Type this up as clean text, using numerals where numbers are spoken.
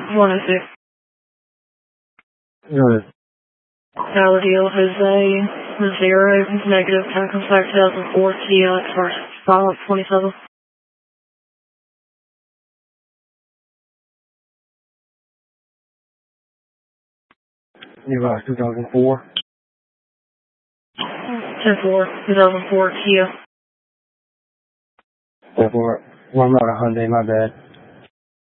106. Good. Paladil Jose 0, negative, time comes back 2004, Kia Express, follow up 27. New Rock 2004. 10-4, 2004, Kia. 10-4. One route, Hyundai, my bad.